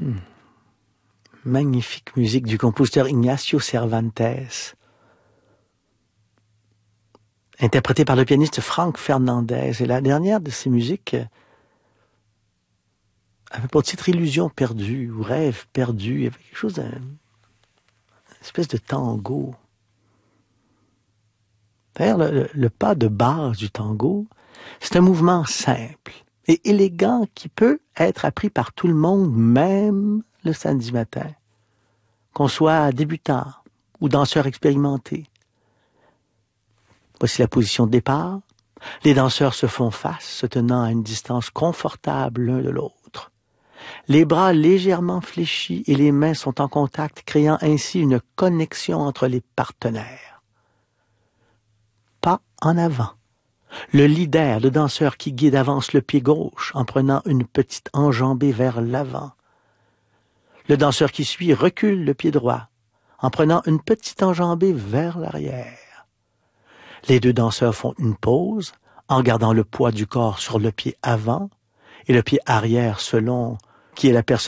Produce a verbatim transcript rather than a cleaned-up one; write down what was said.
Hmm. Magnifique musique du compositeur Ignacio Cervantes, interprétée par le pianiste Frank Fernandez. Et la dernière de ces musiques avait pour titre Illusion perdue ou Rêve perdu. Il y avait quelque chose d'un une espèce de tango. D'ailleurs, le, le, le pas de base du tango, c'est un mouvement simple et élégant qui peut être appris par tout le monde, même le samedi matin, qu'on soit débutant ou danseur expérimenté. Voici la position de départ. Les danseurs se font face, se tenant à une distance confortable l'un de l'autre. Les bras légèrement fléchis et les mains sont en contact, créant ainsi une connexion entre les partenaires. Pas en avant. Le leader, le danseur qui guide, avance le pied gauche en prenant une petite enjambée vers l'avant. Le danseur qui suit recule le pied droit en prenant une petite enjambée vers l'arrière. Les deux danseurs font une pause en gardant le poids du corps sur le pied avant et le pied arrière selon qui est la personne